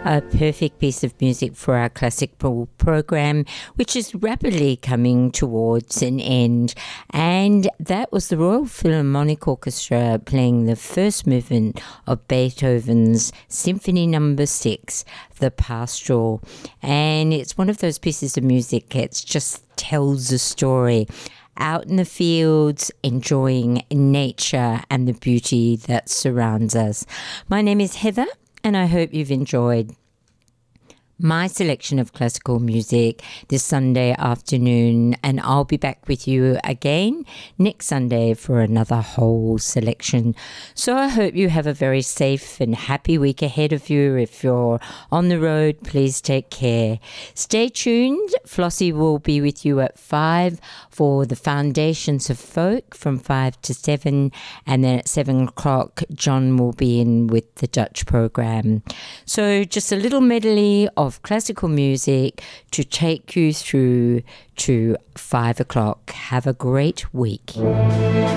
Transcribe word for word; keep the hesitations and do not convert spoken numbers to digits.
A perfect piece of music for our classical program, which is rapidly coming towards an end. And that was the Royal Philharmonic Orchestra playing the first movement of Beethoven's Symphony Number Six, The Pastoral. And it's one of those pieces of music that just tells a story. Out in the fields, enjoying nature and the beauty that surrounds us. My name is Heather, and I hope you've enjoyed my selection of classical music this Sunday afternoon, and I'll be back with you again next Sunday for another whole selection. So I hope you have a very safe and happy week ahead of you. If you're on the road, please take care. Stay tuned. Flossie will be with you at five for the Foundations of Folk from five to seven, and then at seven o'clock John will be in with the Dutch program. So just a little medley of of classical music to take you through to five o'clock. Have a great week.